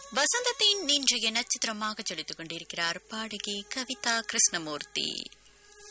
வசந்தத்தின் இன்றைய நட்சத்திரமாக ஜொலித்துக் கொண்டிருக்கிறார் பாடகி கவிதா கிருஷ்ணமூர்த்தி.